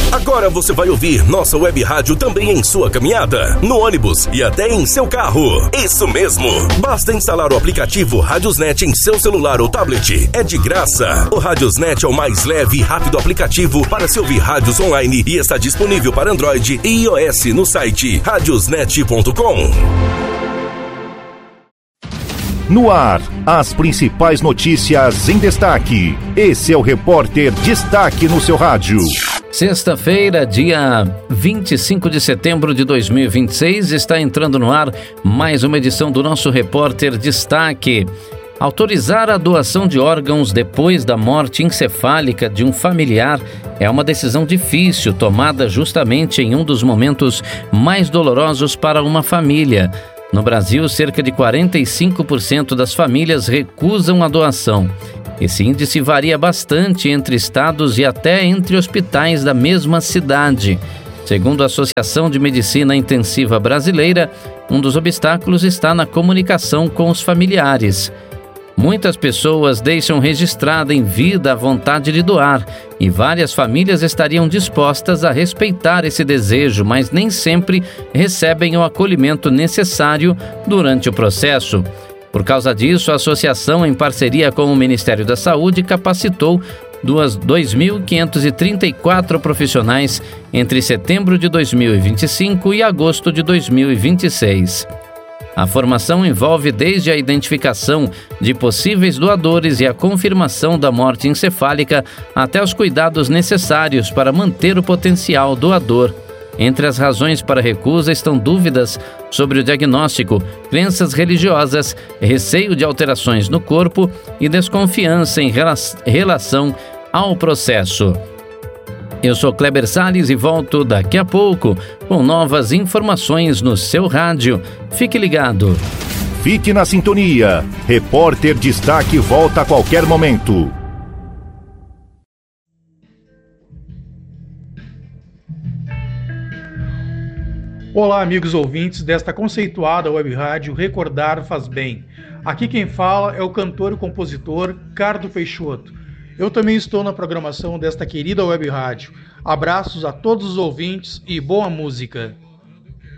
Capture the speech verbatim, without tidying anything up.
Agora você vai ouvir nossa web rádio também em sua caminhada, no ônibus e até em seu carro. Isso mesmo! Basta instalar o aplicativo Radiosnet em seu celular ou tablet. É de graça. O Radiosnet é o mais leve e rápido aplicativo para se ouvir rádios online e está disponível para Android e iOS no site radiosnet ponto com. No ar, as principais notícias em destaque. Esse é o Repórter Destaque no seu rádio. Sexta-feira, dia vinte e cinco de setembro de dois mil e vinte e seis, está entrando no ar mais uma edição do nosso Repórter Destaque. Autorizar a doação de órgãos depois da morte encefálica de um familiar é uma decisão difícil, tomada justamente em um dos momentos mais dolorosos para uma família. No Brasil, cerca de quarenta e cinco por cento das famílias recusam a doação. Esse índice varia bastante entre estados e até entre hospitais da mesma cidade. Segundo a Associação de Medicina Intensiva Brasileira, um dos obstáculos está na comunicação com os familiares. Muitas pessoas deixam registrada em vida a vontade de doar e várias famílias estariam dispostas a respeitar esse desejo, mas nem sempre recebem o acolhimento necessário durante o processo. Por causa disso, a associação, em parceria com o Ministério da Saúde, capacitou dois mil quinhentos e trinta e quatro profissionais entre setembro de dois mil e vinte e cinco e agosto de dois mil e vinte e seis. A formação envolve desde a identificação de possíveis doadores e a confirmação da morte encefálica até os cuidados necessários para manter o potencial doador. Entre as razões para a recusa estão dúvidas sobre o diagnóstico, crenças religiosas, receio de alterações no corpo e desconfiança em relação ao processo. Eu sou Kleber Salles e volto daqui a pouco com novas informações no seu rádio. Fique ligado. Fique na sintonia. Repórter Destaque volta a qualquer momento. Olá, amigos ouvintes desta conceituada web rádio Recordar Faz Bem. Aqui quem fala é o cantor e compositor Cardo Peixoto. Eu também estou na programação desta querida web rádio. Abraços a todos os ouvintes e boa música.